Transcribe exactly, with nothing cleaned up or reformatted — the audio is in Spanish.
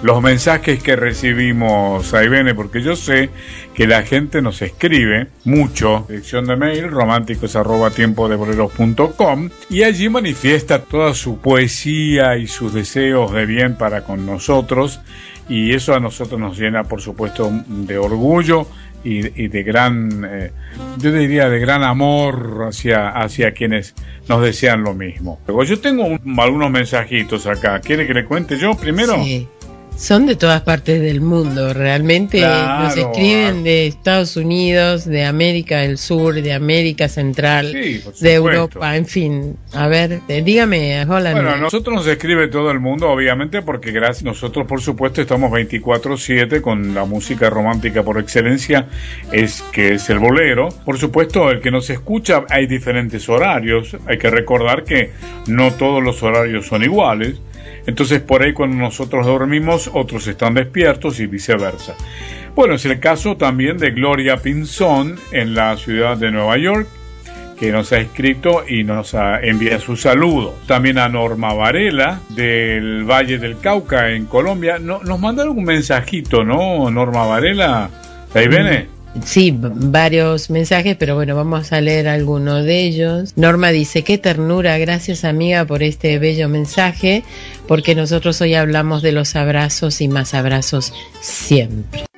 los mensajes que recibimos, ahí viene, porque yo sé que la gente nos escribe mucho, dirección de mail románticos arroba tiempo de boleros punto com, y allí manifiesta toda su poesía y sus deseos de bien para con nosotros, y eso a nosotros nos llena, por supuesto, de orgullo y, y de gran, eh, yo diría, de gran amor hacia, hacia quienes nos desean lo mismo. Luego yo tengo un, algunos mensajitos acá. ¿Quiere que le cuente yo primero? Sí. Son de todas partes del mundo, realmente. Claro. Nos escriben de Estados Unidos, de América del Sur, de América Central, sí, de Europa, en fin. A ver, eh, dígame, Holland. Bueno, a nosotros nos escribe todo el mundo, obviamente, porque gracias nosotros, por supuesto, estamos veinticuatro siete con la música romántica por excelencia, es que es el bolero. Por supuesto, el que nos escucha, hay diferentes horarios. Hay que recordar que no todos los horarios son iguales. Entonces por ahí cuando nosotros dormimos otros están despiertos y viceversa. Bueno, es el caso también de Gloria Pinzón en la ciudad de Nueva York, que nos ha escrito y nos ha, envía su saludo. También a Norma Varela del Valle del Cauca en Colombia. No, nos mandaron un mensajito, ¿no, Norma Varela? ¿Ahí viene? Sí, varios mensajes, pero bueno, vamos a leer algunos de ellos. Norma dice: qué ternura, gracias amiga por este bello mensaje, porque nosotros hoy hablamos de los abrazos y más abrazos siempre.